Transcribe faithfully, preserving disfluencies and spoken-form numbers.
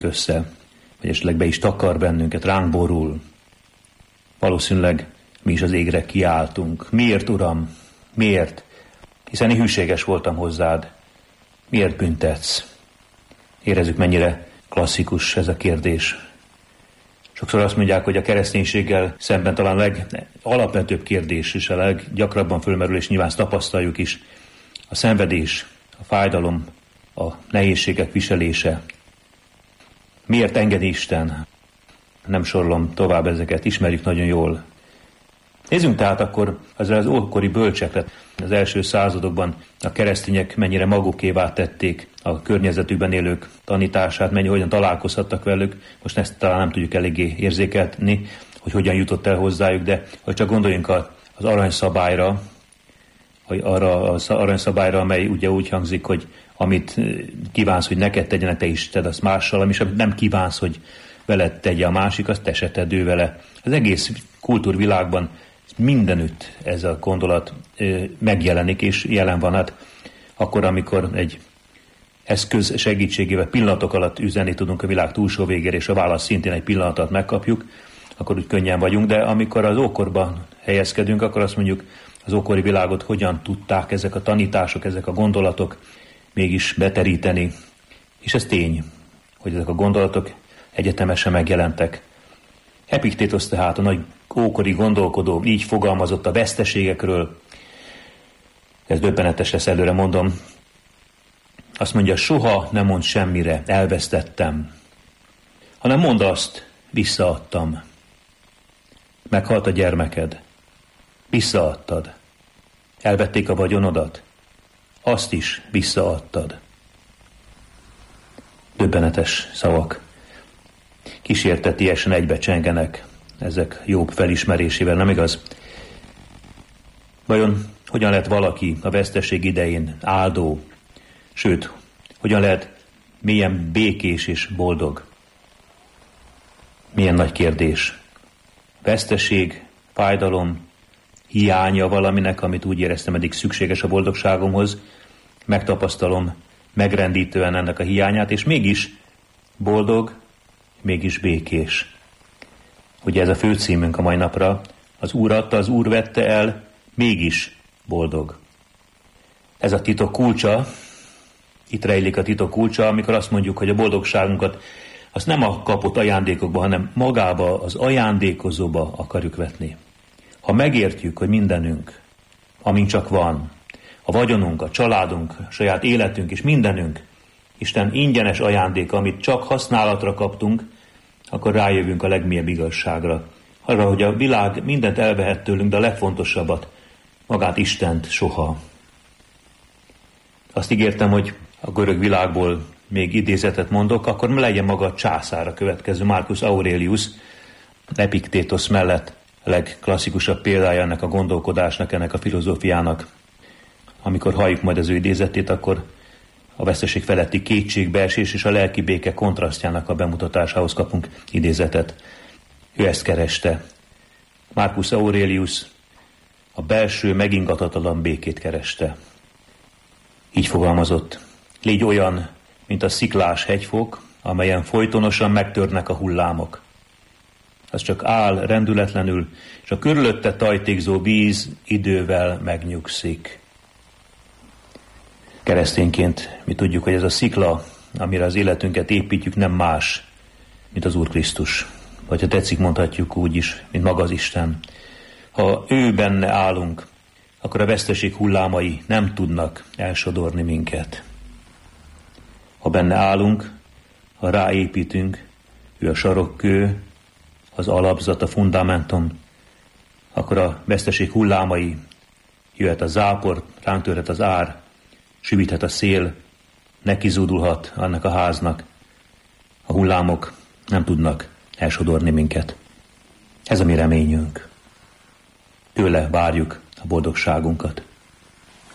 össze, vagy esetleg be is takar bennünket, ránk borul. Valószínűleg mi is az égre kiáltunk. Miért, Uram? Miért? Hiszen én hűséges voltam hozzád. Miért büntetsz? Érezzük, mennyire klasszikus ez a kérdés. Sokszor azt mondják, hogy a kereszténységgel szemben talán a legalapvetőbb kérdés és a leggyakrabban fölmerül, és nyilván tapasztaljuk is, a szenvedés, a fájdalom, a nehézségek viselése. Miért engedi Isten? Nem sorolom tovább ezeket, ismerjük nagyon jól. Nézzünk tehát akkor azért az ókori bölcsekre. Az első századokban a keresztények mennyire magukévá tették a környezetükben élők tanítását, mennyi hogyan találkozhattak velük. Most ezt talán nem tudjuk eléggé érzékelni, hogy hogyan jutott el hozzájuk, de hogy csak gondoljunk az aranyszabályra, hogy arra az aranyszabályra, amely ugye úgy hangzik, hogy amit kívánsz, hogy neked tegyenek, te is tedd azt mással, ami nem kívánsz, hogy veled tegye a másik, azt te se tedd ő vele. Az egész kultúrvilágban mindenütt ez a gondolat megjelenik, és jelen van. Hát akkor, amikor egy eszköz segítségével pillanatok alatt üzenni tudunk a világ túlsó végére, és a válasz szintén egy pillanatot megkapjuk, akkor úgy könnyen vagyunk, de amikor az ókorban helyezkedünk, akkor azt mondjuk, az ókori világot hogyan tudták ezek a tanítások, ezek a gondolatok mégis beteríteni. És ez tény, hogy ezek a gondolatok egyetemesen megjelentek. Epiktétosz tehát, a nagy ókori gondolkodó, így fogalmazott a veszteségekről. Ez döbbenetes lesz, előre mondom. Azt mondja, soha nem mond semmire, elvesztettem, hanem mondd azt, visszaadtam. Meghalt a gyermeked, visszaadtad. Elvették a vagyonodat, azt is visszaadtad. Döbbenetes szavak. Kísértetiesen egybe csengenek ezek Jobb felismerésével, nem igaz? Vajon hogyan lehet valaki a veszteség idején áldó, sőt, hogyan lehet mélyen békés és boldog? Milyen nagy kérdés. Veszteség, fájdalom, hiánya valaminek, amit úgy éreztem, eddig szükséges a boldogságomhoz, megtapasztalom megrendítően ennek a hiányát, és mégis boldog, mégis békés. Ugye ez a főcímünk a mai napra, az Úr adta, az Úr vette el, mégis boldog. Ez a titok kulcsa, itt rejlik a titok kulcsa, amikor azt mondjuk, hogy a boldogságunkat azt nem a kapott ajándékokba, hanem magába, az ajándékozóba akarjuk vetni. Ha megértjük, hogy mindenünk, amink csak van, a vagyonunk, a családunk, a saját életünk és mindenünk, Isten ingyenes ajándéka, amit csak használatra kaptunk, akkor rájövünk a legmélyebb igazságra. Arra, hogy a világ mindent elvehet tőlünk, de a legfontosabbat, magát Istent soha. Azt ígértem, hogy a görög világból még idézetet mondok, akkor legyen maga a császár a következő, Marcus Aurelius, Epiktétosz mellett a legklasszikusabb példája ennek a gondolkodásnak, ennek a filozófiának. Amikor halljuk majd az ő idézetét, akkor a veszteség feletti kétségbeesés és a lelki béke kontrasztjának a bemutatásához kapunk idézetet. Ő ezt kereste. Marcus Aurelius a belső megingathatatlan békét kereste. Így fogalmazott. Légy olyan, mint a sziklás hegyfok, amelyen folytonosan megtörnek a hullámok. Az csak áll rendületlenül, és a körülötte tajtékzó víz idővel megnyugszik. Keresztényként mi tudjuk, hogy ez a szikla, amire az életünket építjük, nem más, mint az Úr Krisztus. Vagy ha tetszik, mondhatjuk úgy is, mint maga az Isten. Ha ő benne állunk, akkor a veszteség hullámai nem tudnak elsodorni minket. Ha benne állunk, ha ráépítünk, ő a sarokkő, az alapzat, a fundamentum, akkor a veszteség hullámai, jöhet a zápor, ránk törhet az ár, süvíthet a szél, nekizúdulhat annak a háznak. A hullámok nem tudnak elsodorni minket. Ez a mi reményünk. Tőle várjuk a boldogságunkat.